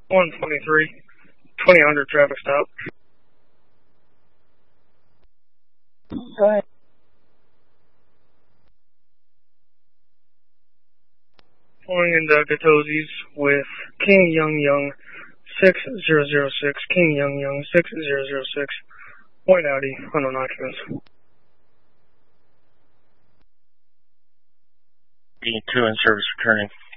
123, 2000 traffic stop. Go ahead. Pulling into Gatosi's with King Young Young 6006, King Young Young 6006, white Audi, unknown occupants. 2 in service returning.